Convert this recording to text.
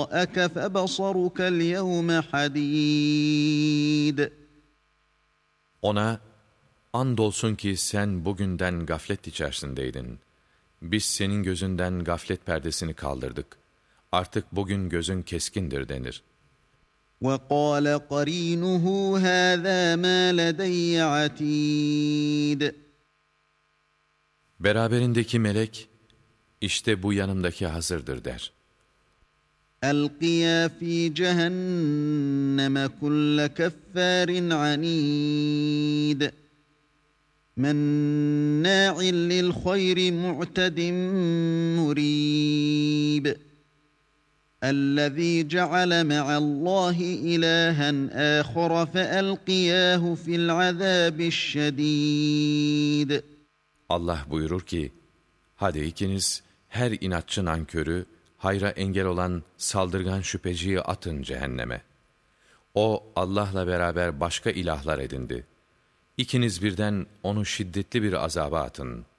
وَرَاءَكَ فَبَصَرُكَ الْيَوْمَ حَدِيدٌ. Ona, andolsun ki sen bugünden gaflet içerisindeydin. Biz senin gözünden gaflet perdesini kaldırdık. Artık bugün gözün keskindir denir. وَقَالَ قَرِينُهُ هَذَا مَا لَدَيَّ عَتِيدٌ. Beraberindeki melek, işte bu yanımdaki hazırdır der. أَلْقِيَا فِي جَهَنَّمَ كُلَّ كَفَّارٍ عَنِيدٍ مَنَّاعٍ لِلْخَيْرِ مُعْتَدٍ مُرِيبٍ الَّذ۪ي جَعَلَ مَعَ اللّٰهِ إِلَٰهًا آخَرَ فَأَلْقِيَاهُ فِي الْعَذَابِ الشَّد۪يدِ. Allah buyurur ki, hadi ikiniz her inatçı nankörü, hayra engel olan saldırgan şüpheciyi atın cehenneme. O Allah'la beraber başka ilahlar edindi. İkiniz birden onu şiddetli bir azaba atın.